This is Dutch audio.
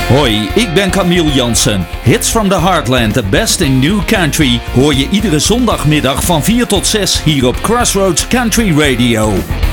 Hoi, ik ben Camille Jansen. Hits from the Heartland, the best in new country, hoor je iedere zondagmiddag van 4 tot 6 hier op Crossroads Country Radio.